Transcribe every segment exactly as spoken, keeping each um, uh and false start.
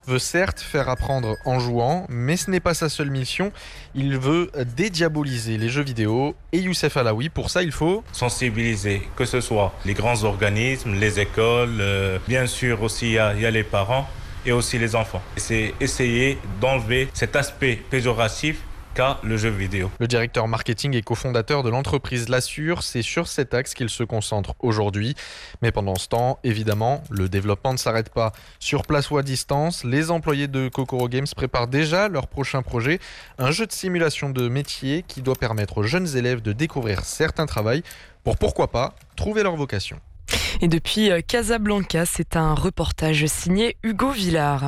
veut certes faire apprendre en jouant, mais ce n'est pas sa seule mission. Il veut dédiaboliser les jeux vidéo et Youssef Alaoui, pour ça il faut sensibiliser, que ce soit les grands organismes, les écoles, euh, bien sûr aussi il y, a, il y a les parents et aussi les enfants. C'est essayer d'enlever cet aspect péjoratif qu'a le jeu vidéo. Le directeur marketing et cofondateur de l'entreprise l'assure, c'est sur cet axe qu'il se concentre aujourd'hui. Mais pendant ce temps, évidemment, le développement ne s'arrête pas. Sur place ou à distance, les employés de Kokoro Games préparent déjà leur prochain projet, un jeu de simulation de métier qui doit permettre aux jeunes élèves de découvrir certains travaux pour, pourquoi pas, trouver leur vocation. Et depuis Casablanca, c'est un reportage signé Hugo Villard.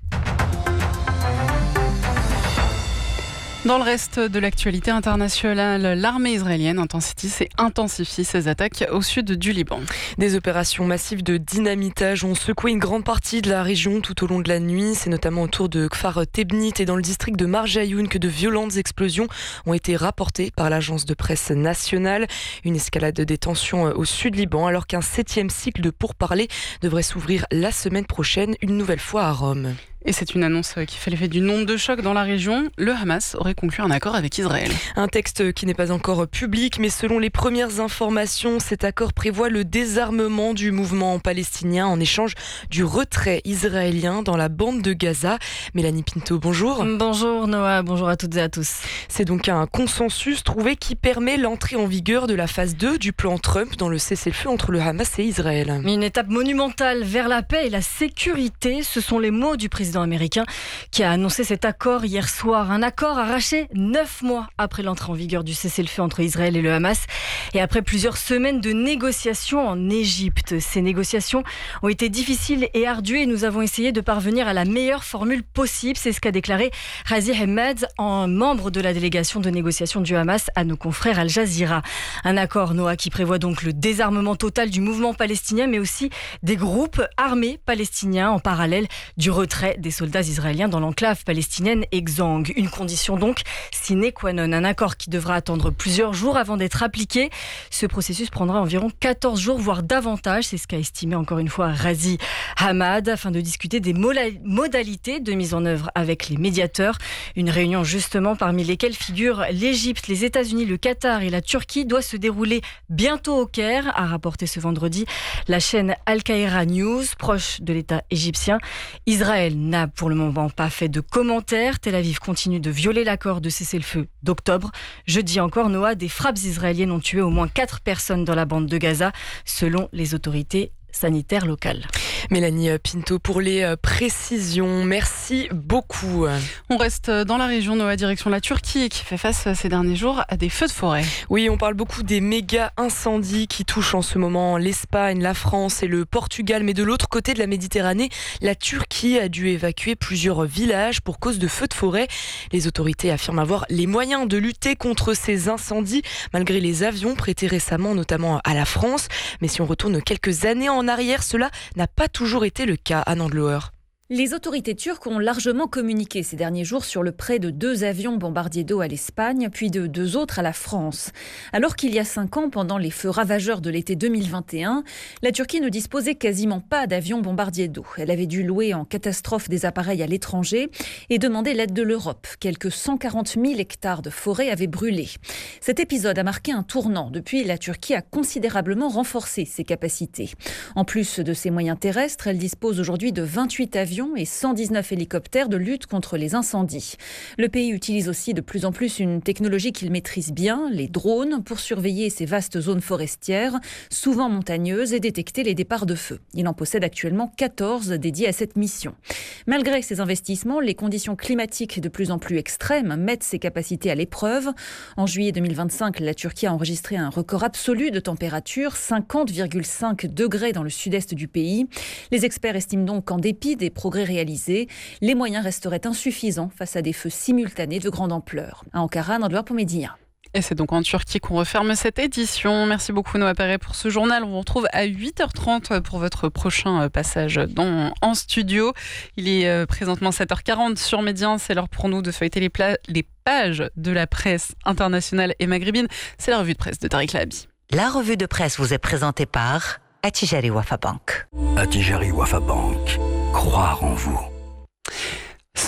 Dans le reste de l'actualité internationale, l'armée israélienne intensifie, intensifie ses attaques au sud du Liban. Des opérations massives de dynamitage ont secoué une grande partie de la région tout au long de la nuit. C'est notamment autour de Kfar Tebnit et dans le district de Marjayoun que de violentes explosions ont été rapportées par l'agence de presse nationale. Une escalade des tensions au sud Liban alors qu'un septième cycle de pourparlers devrait s'ouvrir la semaine prochaine, une nouvelle fois à Rome. Et c'est une annonce qui fait l'effet du nombre de chocs dans la région. Le Hamas aurait conclu un accord avec Israël. Un texte qui n'est pas encore public, mais selon les premières informations, cet accord prévoit le désarmement du mouvement palestinien en échange du retrait israélien dans la bande de Gaza. Mélanie Pinto, bonjour. Bonjour Noah, bonjour à toutes et à tous. C'est donc un consensus trouvé qui permet l'entrée en vigueur de la phase deux du plan Trump dans le cessez-le-feu entre le Hamas et Israël. Une étape monumentale vers la paix et la sécurité, ce sont les mots du président américain qui a annoncé cet accord hier soir. Un accord arraché neuf mois après l'entrée en vigueur du cessez-le-feu entre Israël et le Hamas et après plusieurs semaines de négociations en Égypte. Ces négociations ont été difficiles et ardues et nous avons essayé de parvenir à la meilleure formule possible. C'est ce qu'a déclaré Razi Ahmed, en membre de la délégation de négociation du Hamas, à nos confrères Al Jazeera. Un accord, Noah, qui prévoit donc le désarmement total du mouvement palestinien mais aussi des groupes armés palestiniens en parallèle du retrait des soldats israéliens dans l'enclave palestinienne exsangue. Une condition donc sine qua non. Un accord qui devra attendre plusieurs jours avant d'être appliqué. Ce processus prendra environ quatorze jours, voire davantage. C'est ce qu'a estimé encore une fois Razi Ahmad, afin de discuter des modalités de mise en œuvre avec les médiateurs. Une réunion justement parmi lesquelles figurent l'Égypte, les États-Unis, le Qatar et la Turquie doit se dérouler bientôt au Caire, a rapporté ce vendredi la chaîne Al Qaïra News, proche de l'État égyptien. Israël n'a pour le moment pas fait de commentaires. Tel Aviv continue de violer l'accord de cessez-le-feu d'octobre. Jeudi encore, Noah, des frappes israéliennes ont tué au moins quatre personnes dans la bande de Gaza, selon les autorités sanitaires locales. Mélanie Pinto pour les précisions. Merci beaucoup. On reste dans la région, Noah, direction la Turquie, qui fait face ces derniers jours à des feux de forêt. Oui, on parle beaucoup des méga incendies qui touchent en ce moment l'Espagne, la France et le Portugal. Mais de l'autre côté de la Méditerranée, la Turquie a dû évacuer plusieurs villages pour cause de feux de forêt. Les autorités affirment avoir les moyens de lutter contre ces incendies, malgré les avions prêtés récemment, notamment à la France. Mais si on retourne quelques années en arrière, cela n'a pas toujours été le cas à Nandeloer. Les autorités turques ont largement communiqué ces derniers jours sur le prêt de deux avions bombardiers d'eau à l'Espagne, puis de deux autres à la France. Alors qu'il y a cinq ans, pendant les feux ravageurs de l'été deux mille vingt et un, la Turquie ne disposait quasiment pas d'avions bombardiers d'eau. Elle avait dû louer en catastrophe des appareils à l'étranger et demander l'aide de l'Europe. Quelques cent quarante mille hectares de forêt avaient brûlé. Cet épisode a marqué un tournant. Depuis, la Turquie a considérablement renforcé ses capacités. En plus de ses moyens terrestres, elle dispose aujourd'hui de vingt-huit avions et cent dix-neuf hélicoptères de lutte contre les incendies. Le pays utilise aussi de plus en plus une technologie qu'il maîtrise bien, les drones, pour surveiller ces vastes zones forestières, souvent montagneuses, et détecter les départs de feu. Il en possède actuellement quatorze dédiés à cette mission. Malgré ces investissements, les conditions climatiques de plus en plus extrêmes mettent ses capacités à l'épreuve. En juillet deux mille vingt-cinq, la Turquie a enregistré un record absolu de température, cinquante virgule cinq degrés dans le sud-est du pays. Les experts estiment donc qu'en dépit des progrès réalisés, les moyens resteraient insuffisants face à des feux simultanés de grande ampleur. À Ankara, Nandeloer pour Média. Et c'est donc en Turquie qu'on referme cette édition. Merci beaucoup Noah Perret pour ce journal. On vous retrouve à huit heures trente pour votre prochain passage dans, en studio. Il est présentement sept heures quarante sur Média. C'est l'heure pour nous de feuilleter les, pla- les pages de la presse internationale et maghrébine. C'est la revue de presse de Tariq Lahabi. La revue de presse vous est présentée par Attijari Wafa Bank. Attijari Wafa Bank. Croire en vous.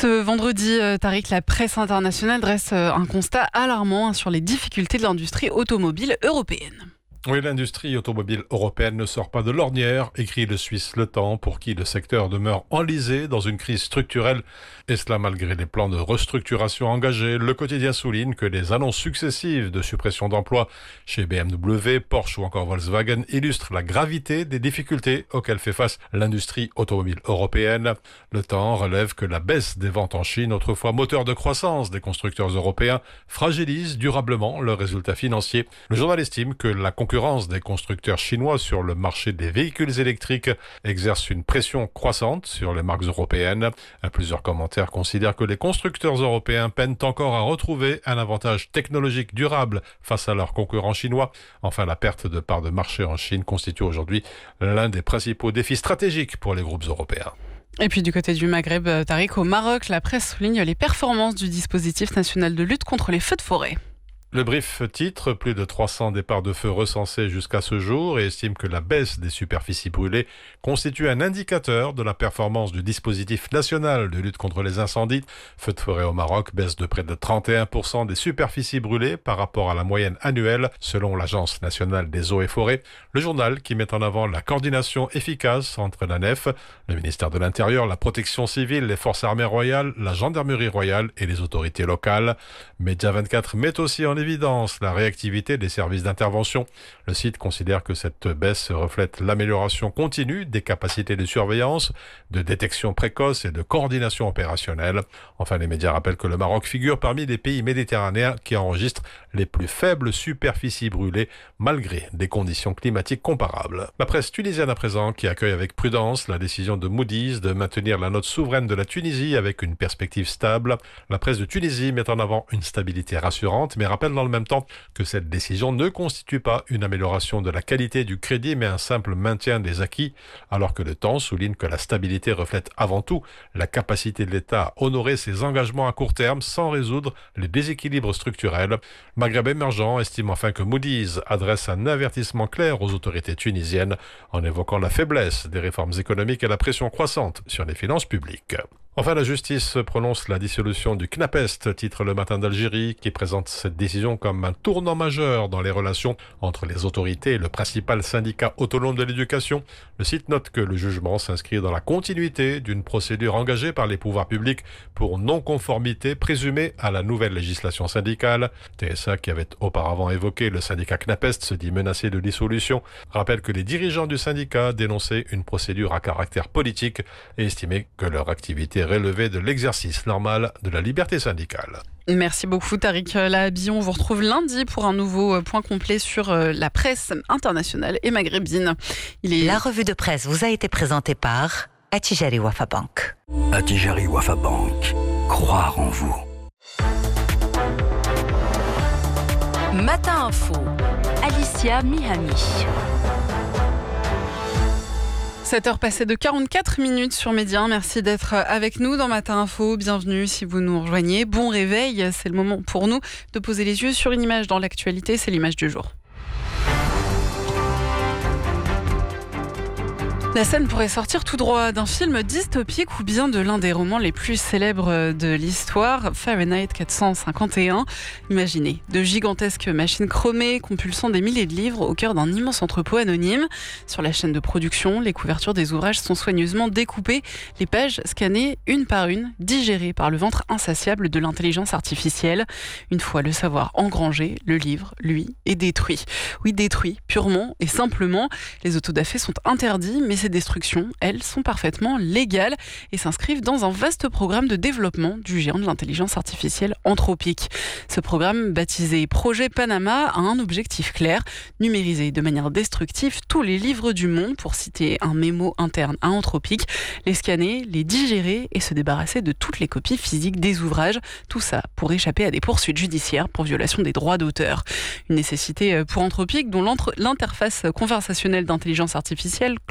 Ce vendredi, Tariq, la presse internationale dresse un constat alarmant sur les difficultés de l'industrie automobile européenne. Oui, l'industrie automobile européenne ne sort pas de l'ornière, écrit le Suisse Le Temps, pour qui le secteur demeure enlisé dans une crise structurelle, et cela malgré les plans de restructuration engagés. Le quotidien souligne que les annonces successives de suppression d'emplois chez B M W, Porsche ou encore Volkswagen illustrent la gravité des difficultés auxquelles fait face l'industrie automobile européenne. Le Temps relève que la baisse des ventes en Chine, autrefois moteur de croissance des constructeurs européens, fragilise durablement leurs résultats financiers. Le journal estime que la concurrence La concurrence des constructeurs chinois sur le marché des véhicules électriques exerce une pression croissante sur les marques européennes. Plusieurs commentaires considèrent que les constructeurs européens peinent encore à retrouver un avantage technologique durable face à leurs concurrents chinois. Enfin, la perte de parts de marché en Chine constitue aujourd'hui l'un des principaux défis stratégiques pour les groupes européens. Et puis du côté du Maghreb, Tariq, au Maroc, la presse souligne les performances du dispositif national de lutte contre les feux de forêt. Le brief titre plus de trois cents départs de feu recensés jusqu'à ce jour et estime que la baisse des superficies brûlées constitue un indicateur de la performance du dispositif national de lutte contre les incendies. Feux de forêt au Maroc baisse de près de trente et un pour cent des superficies brûlées par rapport à la moyenne annuelle selon l'Agence nationale des eaux et forêts. Le journal qui met en avant la coordination efficace entre la N E F, le ministère de l'Intérieur, la protection civile, les forces armées royales, la gendarmerie royale et les autorités locales. Média vingt-quatre met aussi en évidence la réactivité des services d'intervention. Le site considère que cette baisse reflète l'amélioration continue des capacités de surveillance, de détection précoce et de coordination opérationnelle. Enfin, les médias rappellent que le Maroc figure parmi les pays méditerranéens qui enregistrent les plus faibles superficies brûlées malgré des conditions climatiques comparables. La presse tunisienne à présent qui accueille avec prudence la décision de Moody's de maintenir la note souveraine de la Tunisie avec une perspective stable. La presse de Tunisie met en avant une stabilité rassurante mais rappelle dans le même temps que cette décision ne constitue pas une amélioration de la qualité du crédit mais un simple maintien des acquis, alors que le Temps souligne que la stabilité reflète avant tout la capacité de l'État à honorer ses engagements à court terme sans résoudre les déséquilibres structurels. Maghreb émergent estime enfin que Moody's adresse un avertissement clair aux autorités tunisiennes en évoquant la faiblesse des réformes économiques et la pression croissante sur les finances publiques. Enfin, la justice prononce la dissolution du CNAPEST, titre Le Matin d'Algérie, qui présente cette décision comme un tournant majeur dans les relations entre les autorités et le principal syndicat autonome de l'éducation. Le site note que le jugement s'inscrit dans la continuité d'une procédure engagée par les pouvoirs publics pour non-conformité présumée à la nouvelle législation syndicale. T S A, qui avait auparavant évoqué le syndicat CNAPEST, se dit menacé de dissolution, rappelle que les dirigeants du syndicat dénonçaient une procédure à caractère politique et estimaient que leur activité relevé de l'exercice normal de la liberté syndicale. Merci beaucoup Tariq Lahabi. On vous retrouve lundi pour un nouveau point complet sur la presse internationale et maghrébine. Il est... La revue de presse vous a été présentée par Attijari Wafa Bank. Attijari Wafa Bank. Croire en vous. Matin Info. Alicia Mihami. sept heures passées de quarante-quatre minutes sur Média. Merci d'être avec nous dans Matin Info. Bienvenue si vous nous rejoignez. Bon réveil, c'est le moment pour nous de poser les yeux sur une image dans l'actualité. C'est l'image du jour. La scène pourrait sortir tout droit d'un film dystopique ou bien de l'un des romans les plus célèbres de l'histoire, Fahrenheit quatre cent cinquante et un. Imaginez de gigantesques machines chromées compulsant des milliers de livres au cœur d'un immense entrepôt anonyme. Sur la chaîne de production, les couvertures des ouvrages sont soigneusement découpées, les pages scannées une par une, digérées par le ventre insatiable de l'intelligence artificielle. Une fois le savoir engrangé, le livre, lui, est détruit. Oui, détruit, purement et simplement. Les autodafés sont interdits, mais ces destructions, elles, sont parfaitement légales et s'inscrivent dans un vaste programme de développement du géant de l'intelligence artificielle Anthropic. Ce programme, baptisé Projet Panama, a un objectif clair, numériser de manière destructive tous les livres du monde, pour citer un mémo interne à Anthropic, les scanner, les digérer et se débarrasser de toutes les copies physiques des ouvrages. Tout ça pour échapper à des poursuites judiciaires pour violation des droits d'auteur. Une nécessité pour Anthropic dont l'interface conversationnelle d'intelligence artificielle, Claude,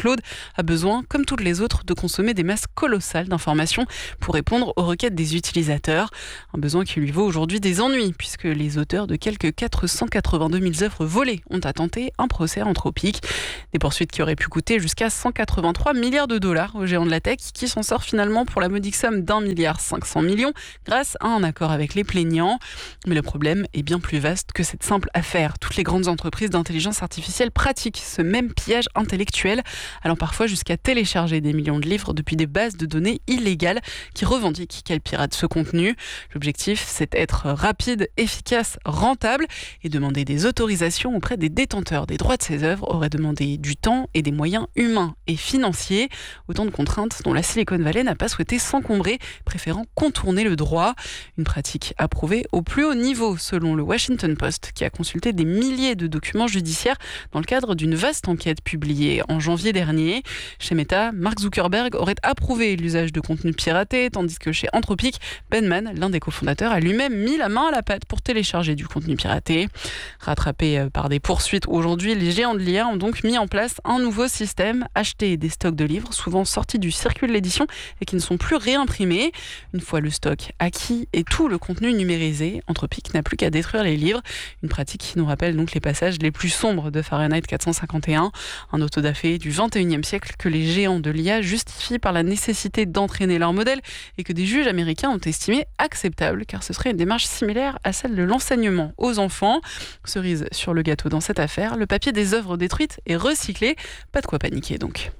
a besoin, comme toutes les autres, de consommer des masses colossales d'informations pour répondre aux requêtes des utilisateurs. Un besoin qui lui vaut aujourd'hui des ennuis, puisque les auteurs de quelques quatre cent quatre-vingt-deux mille œuvres volées ont intenté un procès à Anthropic. Des poursuites qui auraient pu coûter jusqu'à cent quatre-vingt-trois milliards de dollars au géant de la tech, qui s'en sort finalement pour la modique somme d'un milliard cinq cents millions grâce à un accord avec les plaignants. Mais le problème est bien plus vaste que cette simple affaire. Toutes les grandes entreprises d'intelligence artificielle pratiquent ce même pillage intellectuel, allant parfois jusqu'à télécharger des millions de livres depuis des bases de données illégales qui revendiquent qu'elles piratent ce contenu. L'objectif, c'est d'être rapide, efficace, rentable et demander des autorisations auprès des détenteurs des droits de ces œuvres aurait demandé du temps et des moyens humains et financiers. Autant de contraintes dont la Silicon Valley n'a pas souhaité s'encombrer, préférant contourner le droit. Une pratique approuvée au plus haut niveau, selon le Washington Post, qui a consulté des milliers de documents judiciaires dans le cadre d'une vaste enquête publiée en janvier dernier. Chez Meta, Mark Zuckerberg aurait approuvé l'usage de contenus piratés, tandis que chez Anthropic, Ben Mann, l'un des cofondateurs, a lui-même mis la main à la pâte pour télécharger du contenu piraté. Rattrapés par des poursuites aujourd'hui, les géants de l'I A ont donc mis en place un nouveau système, acheter des stocks de livres, souvent sortis du circuit de l'édition et qui ne sont plus réimprimés. Une fois le stock acquis et tout le contenu numérisé, Anthropic n'a plus qu'à détruire les livres. Une pratique qui nous rappelle donc les passages les plus sombres de Fahrenheit quatre cent cinquante et un, un autodafé du vingt et unième siècle que les géants de l'I A justifient par la nécessité d'entraîner leur modèle et que des juges américains ont estimé acceptable, car ce serait une démarche similaire à celle de l'enseignement aux enfants. Cerise sur le gâteau dans cette affaire, le papier des œuvres détruites est recyclé. Pas de quoi paniquer donc.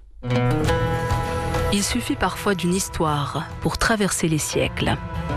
Il suffit parfois d'une histoire pour traverser les siècles.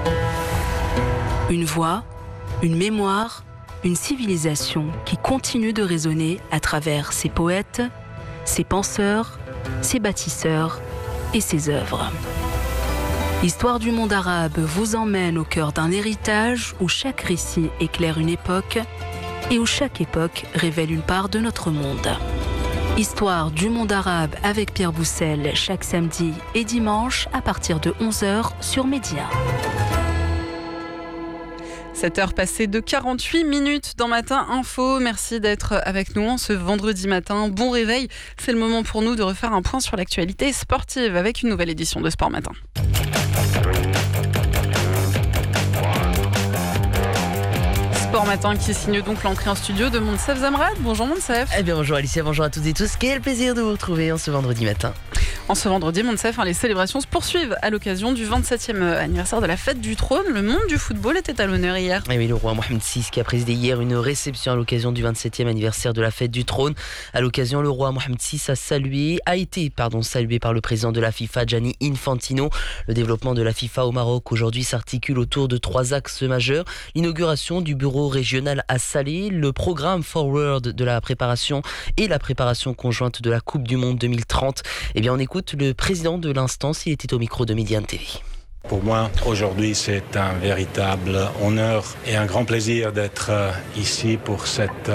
Une voix, une mémoire, une civilisation qui continue de résonner à travers ses poètes, ses penseurs, ses bâtisseurs et ses œuvres. L'histoire du monde arabe vous emmène au cœur d'un héritage où chaque récit éclaire une époque et où chaque époque révèle une part de notre monde. Histoire du monde arabe avec Pierre Boussel chaque samedi et dimanche à partir de onze heures sur Média. sept heures passées de quarante-huit minutes dans Matin Info. Merci d'être avec nous en ce vendredi matin. Bon réveil. C'est le moment pour nous de refaire un point sur l'actualité sportive avec une nouvelle édition de Sport Matin. Sport Matin qui signe donc l'entrée en studio de Monsef Zamrad. Bonjour Monsef. Eh bien bonjour Alicia, bonjour à toutes et tous. Quel plaisir de vous retrouver en ce vendredi matin. En ce vendredi, Monsef, hein, les célébrations se poursuivent à l'occasion du vingt-septième anniversaire de la fête du trône. Le monde du football était à l'honneur hier. Et oui, le roi Mohamed six qui a présidé hier une réception à l'occasion du vingt-septième anniversaire de la fête du trône. À l'occasion, le roi Mohamed six a salué, a été pardon, salué par le président de la FIFA, Gianni Infantino. Le développement de la FIFA au Maroc aujourd'hui s'articule autour de trois axes majeurs. L'inauguration du bureau régional à Salé, le programme Forward de la préparation et la préparation conjointe de la Coupe du Monde deux mille trente. Eh bien, on écoute le président de l'instance, il était au micro de Médiane T V. Pour moi, aujourd'hui, c'est un véritable honneur et un grand plaisir d'être ici pour cette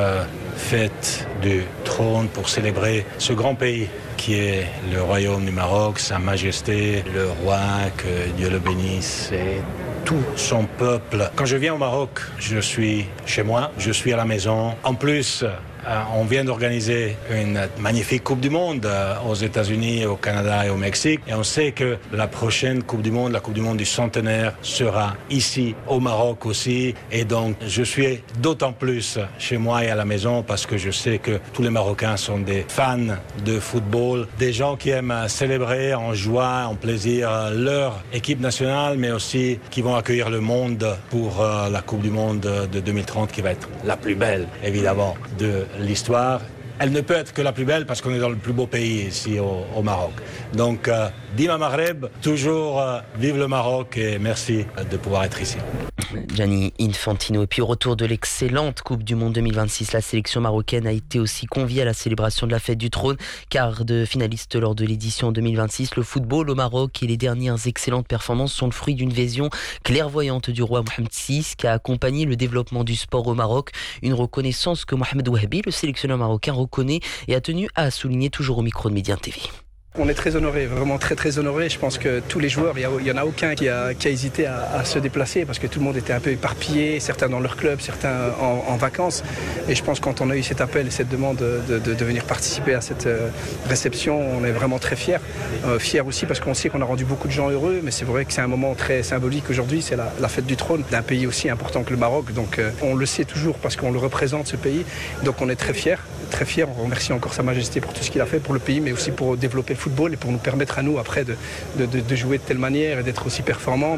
fête du trône, pour célébrer ce grand pays qui est le Royaume du Maroc, Sa Majesté, le roi, que Dieu le bénisse, et tout son peuple. Quand je viens au Maroc, je suis chez moi, je suis à la maison. En plus, on vient d'organiser une magnifique Coupe du Monde aux États-Unis, au Canada et au Mexique. Et on sait que la prochaine Coupe du Monde, la Coupe du Monde du centenaire, sera ici, au Maroc aussi. Et donc, je suis d'autant plus chez moi et à la maison parce que je sais que tous les Marocains sont des fans de football, des gens qui aiment célébrer en joie, en plaisir leur équipe nationale, mais aussi qui vont accueillir le monde pour la Coupe du Monde de deux mille trente qui va être la plus belle, évidemment, de l'histoire. Elle ne peut être que la plus belle parce qu'on est dans le plus beau pays ici au, au Maroc. Donc, euh, Dima Maghreb, toujours euh, vive le Maroc et merci de pouvoir être ici. Gianni Infantino. Et puis au retour de l'excellente Coupe du Monde deux mille vingt-six, la sélection marocaine a été aussi conviée à la célébration de la fête du trône. Quart de finaliste lors de l'édition deux mille vingt-six, le football au Maroc et les dernières excellentes performances sont le fruit d'une vision clairvoyante du roi Mohamed six qui a accompagné le développement du sport au Maroc. Une reconnaissance que Mohamed Wahabi, le sélectionneur marocain, reconnaît et a tenu à souligner toujours au micro de Médiane T V. On est très honorés, vraiment très très honorés. Je pense que tous les joueurs, il n'y en a aucun qui a, qui a hésité à, à se déplacer parce que tout le monde était un peu éparpillé, certains dans leur club, certains en, en vacances. Et je pense que quand on a eu cet appel et cette demande de, de, de venir participer à cette réception, on est vraiment très fiers. Euh, fiers aussi parce qu'on sait qu'on a rendu beaucoup de gens heureux, mais c'est vrai que c'est un moment très symbolique aujourd'hui, c'est la, la fête du trône d'un pays aussi important que le Maroc. Donc euh, on le sait toujours parce qu'on le représente, ce pays. Donc on est très fiers, très fiers. On remercie encore Sa Majesté pour tout ce qu'il a fait pour le pays, mais aussi pour développer le football et pour nous permettre à nous après de, de, de jouer de telle manière et d'être aussi performants.